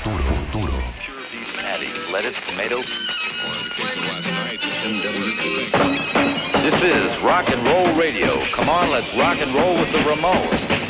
Futuro. Lettuce, tomato. This is rock and roll radio. Come on, let's rock and roll with the Ramones.